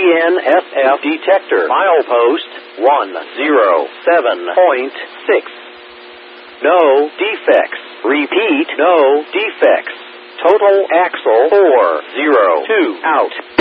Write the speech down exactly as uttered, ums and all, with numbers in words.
N S F detector. Milepost one zero seven point six. No defects. Repeat, no defects. Total axle four zero two out.